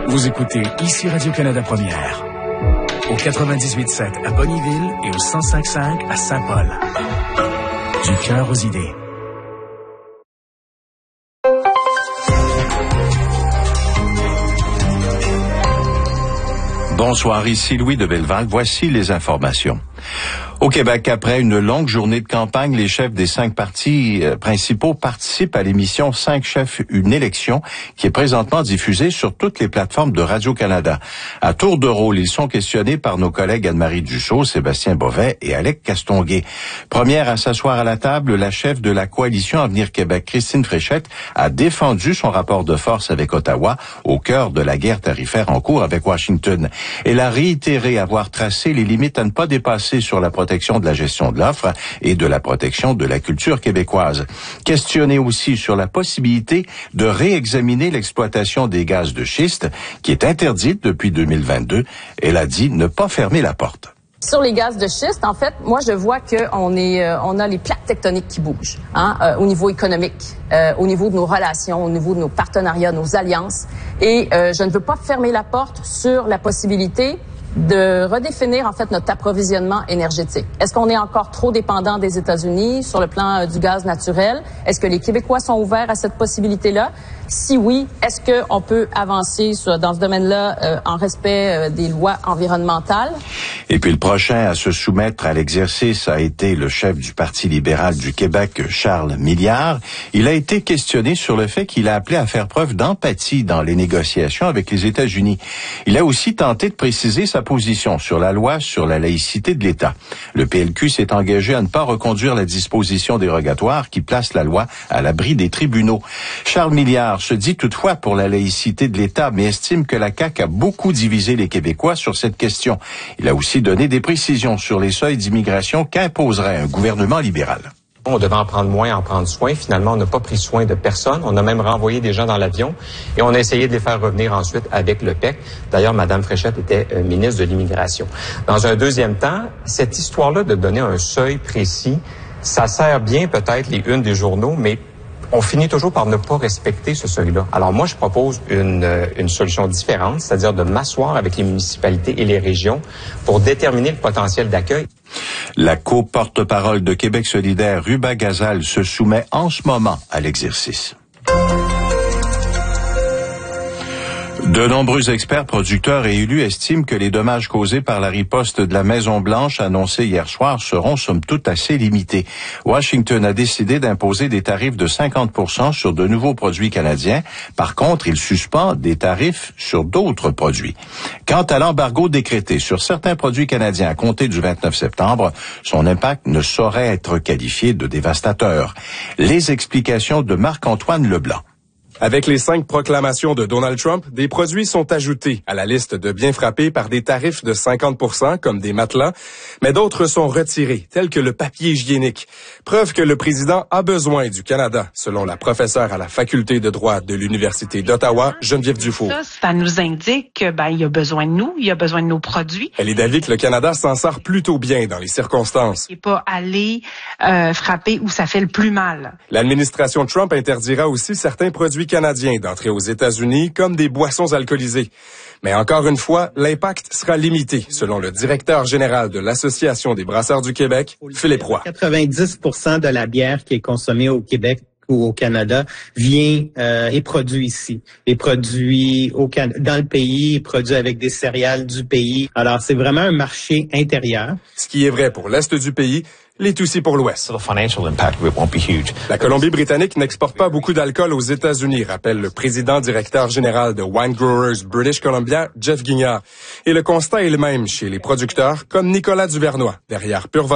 Vous écoutez ici Radio-Canada Première. Au 98.7 à Bonnyville et au 105.5 à Saint-Paul. Du cœur aux idées. Bonsoir, ici Louis de Belleval. Voici les informations. Au Québec, après une longue journée de campagne, les chefs des 5 partis principaux participent à l'émission 5 chefs, une élection, qui est présentement diffusée sur toutes les plateformes de Radio-Canada. À tour de rôle, ils sont questionnés par nos collègues Anne-Marie Dussault, Sébastien Bovet et Alec Castonguay. Première à s'asseoir à la table, la chef de la coalition Avenir Québec, Christine Fréchette, a défendu son rapport de force avec Ottawa au cœur de la guerre tarifaire en cours avec Washington. Elle a réitéré avoir tracé les limites à ne pas dépasser sur la protection de la gestion de l'offre et de la protection de la culture québécoise. Questionnée aussi sur la possibilité de réexaminer l'exploitation des gaz de schiste, qui est interdite depuis 2022, elle a dit ne pas fermer la porte. Sur les gaz de schiste, en fait, moi je vois on a les plaques tectoniques qui bougent, au niveau économique, au niveau de nos relations, au niveau de nos partenariats, nos alliances, et je ne veux pas fermer la porte sur la possibilité de redéfinir en fait notre approvisionnement énergétique. Est-ce qu'on est encore trop dépendant des États-Unis sur le plan du gaz naturel? Est-ce que les Québécois sont ouverts à cette possibilité-là? Si oui, est-ce qu'on peut avancer dans ce domaine-là en respect des lois environnementales? Et puis le prochain à se soumettre à l'exercice a été le chef du Parti libéral du Québec, Charles Milliard. Il a été questionné sur le fait qu'il a appelé à faire preuve d'empathie dans les négociations avec les États-Unis. Il a aussi tenté de préciser sa position sur la loi sur la laïcité de l'État. Le PLQ s'est engagé à ne pas reconduire la disposition dérogatoire qui place la loi à l'abri des tribunaux. Charles Milliard se dit toutefois pour la laïcité de l'État, mais estime que la CAQ a beaucoup divisé les Québécois sur cette question. Il a aussi donné des précisions sur les seuils d'immigration qu'imposerait un gouvernement libéral. On devait en prendre moins, en prendre soin. Finalement, on n'a pas pris soin de personne. On a même renvoyé des gens dans l'avion et on a essayé de les faire revenir ensuite avec le PEC. D'ailleurs, Mme Fréchette était ministre de l'Immigration. Dans un deuxième temps, cette histoire-là de donner un seuil précis, ça sert bien peut-être les unes des journaux, mais on finit toujours par ne pas respecter ce seuil-là. Alors moi, je propose une solution différente, c'est-à-dire de m'asseoir avec les municipalités et les régions pour déterminer le potentiel d'accueil. La co-porte-parole de Québec solidaire, Ruba Gazal, se soumet en ce moment à l'exercice. De nombreux experts, producteurs et élus estiment que les dommages causés par la riposte de la Maison-Blanche annoncée hier soir seront somme toute assez limités. Washington a décidé d'imposer des tarifs de 50% sur de nouveaux produits canadiens. Par contre, il suspend des tarifs sur d'autres produits. Quant à l'embargo décrété sur certains produits canadiens à compter du 29 septembre, son impact ne saurait être qualifié de dévastateur. Les explications de Marc-Antoine Leblanc. Avec les 5 proclamations de Donald Trump, des produits sont ajoutés à la liste de biens frappés par des tarifs de 50%, comme des matelas, mais d'autres sont retirés, tels que le papier hygiénique. Preuve que le président a besoin du Canada, selon la professeure à la faculté de droit de l'Université d'Ottawa, Geneviève Dufour. Ça nous indique qu'il y a besoin de nous, il y a besoin de nos produits. Elle est d'avis que le Canada s'en sort plutôt bien dans les circonstances. Il n'est pas allé frapper où ça fait le plus mal. L'administration Trump interdira aussi certains produits canadiens d'entrer aux États-Unis, comme des boissons alcoolisées. Mais encore une fois, l'impact sera limité, selon le directeur général de l'Association des brasseurs du Québec, Philippe Roy. 90% de la bière qui est consommée au Québec ou au Canada est produit ici. Est produit dans le pays, produit avec des céréales du pays. Alors, c'est vraiment un marché intérieur. Ce qui est vrai pour l'Est du pays, l'est aussi pour l'Ouest. La Colombie-Britannique n'exporte pas beaucoup d'alcool aux États-Unis, rappelle le président directeur général de Wine Growers British Columbia, Jeff Guignard. Et le constat est le même chez les producteurs, comme Nicolas Duvernois, derrière Pure